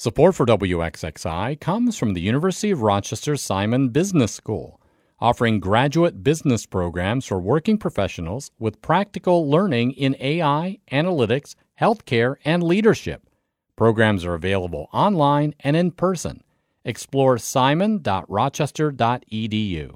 Support for WXXI comes from the University of Rochester Simon Business School, offering graduate business programs for working professionals with practical learning in AI, analytics, healthcare, and leadership. Programs are available online and in person. Explore simon.rochester.edu.